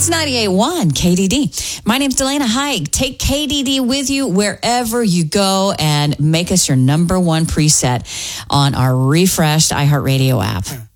It's 98.1 KDD. My name's Delana Haig. Take KDD with you wherever you go and make us your number one preset on our refreshed iHeartRadio app.